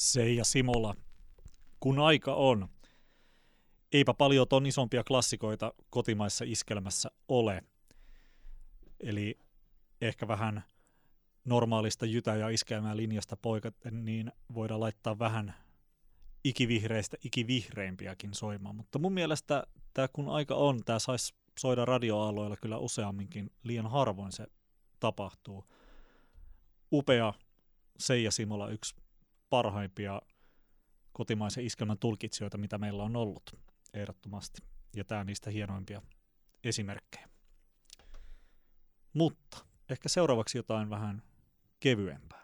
Seija Simola, kun aika on. Eipä paljon ton isompia klassikoita kotimaisessa iskelmässä ole. Eli ehkä vähän normaalista jytä- ja iskelmää linjasta poikaten, niin voidaan laittaa vähän ikivihreistä ikivihreimpiäkin soimaan. Mutta mun mielestä tämä kun aika on, tämä saisi soida radioaalloilla kyllä useamminkin. Liian harvoin se tapahtuu. Upea Seija Simola, yksi parhaimpia kotimaisen iskelmän tulkitsijoita, mitä meillä on ollut ehdottomasti. Ja tämä niistä hienoimpia esimerkkejä. Mutta ehkä seuraavaksi jotain vähän kevyempää.